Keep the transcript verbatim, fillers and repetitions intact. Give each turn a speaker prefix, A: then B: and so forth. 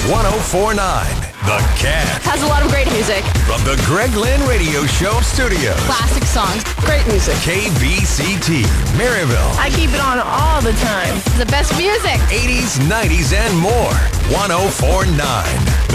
A: ten forty-nine, The Cat.
B: Has a lot of great music.
A: From the Greg Lynn Radio Show studios.
B: Classic songs. Great music.
A: K B C T, Maryville.
B: I keep it on all the time. The best music.
A: eighties, nineties, and more. ten forty-nine,